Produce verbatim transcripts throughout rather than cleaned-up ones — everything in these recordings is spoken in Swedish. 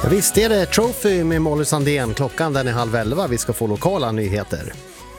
Ja, visst är det Trophy med Molly Sandén. Klockan den är halv elva. Vi ska få lokala nyheter.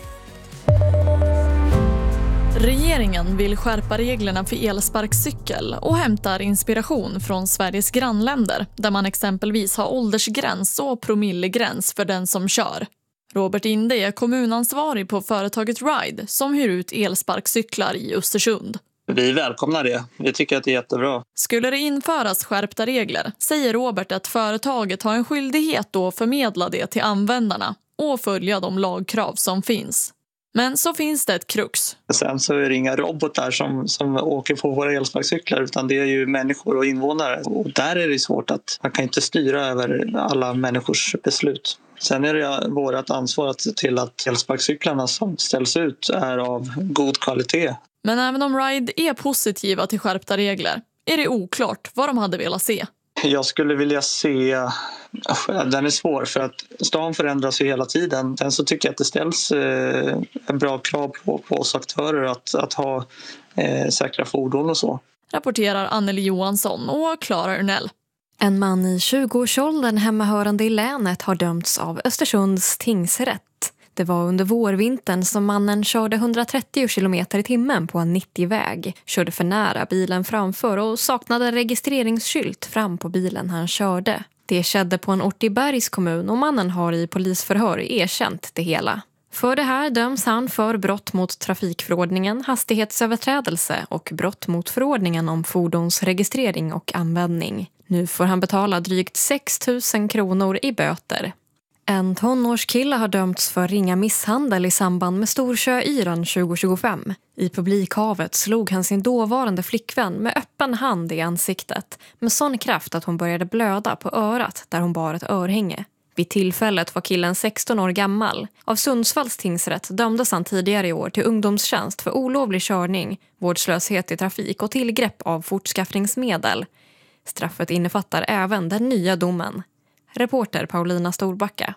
Regeringen vill skärpa reglerna för elsparkcykel och hämtar inspiration från Sveriges grannländer där man exempelvis har åldersgräns och promillegräns för den som kör. Robert Inde är kommunansvarig på företaget Ride som hyr ut elsparkcyklar i Östersund. Vi välkomnar det. Vi tycker att det är jättebra. Skulle det införas skärpta regler säger Robert att företaget har en skyldighet att förmedla det till användarna och följa de lagkrav som finns. Men så finns det ett krux. Sen så är det inga robotar som, som åker på våra elsparkcyklar utan det är ju människor och invånare. Och där är det svårt att man kan inte styra över alla människors beslut. Sen är det vårt ansvar att se till att elsparkcyklarna som ställs ut är av god kvalitet. Men även om Ride är positiva till skärpta regler är det oklart vad de hade velat se. Jag skulle vilja se, den är svår för att stan förändras ju hela tiden. Sen så tycker jag att det ställs eh, bra krav på, på oss aktörer att, att ha eh, säkra fordon och så. Rapporterar Anneli Johansson och Klara Urnell. En man i tjugoårsåldern hemmahörande i länet har dömts av Östersunds tingsrätt. Det var under vårvintern som mannen körde hundratrettio kilometer i timmen på en nittio-väg. Körde för nära bilen framför och saknade registreringsskylt fram på bilen han körde. Det skedde på en ort i Bergs kommun och mannen har i polisförhör erkänt det hela. För det här döms han för brott mot trafikförordningen, hastighetsöverträdelse och brott mot förordningen om fordonsregistrering och användning. Nu får han betala drygt sex tusen kronor i böter. En tonårskille har dömts för ringa misshandel i samband med Storsjöyran tjugo tjugofem. I publikhavet slog han sin dåvarande flickvän med öppen hand i ansiktet med sån kraft att hon började blöda på örat där hon bar ett örhänge. Vid tillfället var killen sexton år gammal. Av Sundsvalls tingsrätt dömdes han tidigare i år till ungdomstjänst för olovlig körning, vårdslöshet i trafik och tillgrepp av fortskaffningsmedel. Straffet innefattar även den nya domen. Reporter Paulina Storbacka.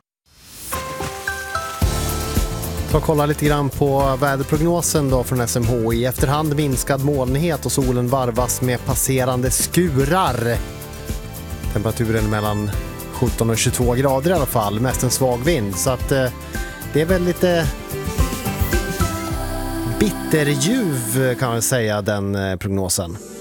Så kolla lite grann på väderprognosen då från S M H I. Efterhand minskad molnighet och solen varvas med passerande skurar. Temperaturen mellan sjutton och tjugotvå grader i alla fall. Mest en svag vind. Så att eh, det är väl lite bitterljuv kan man säga den eh, prognosen.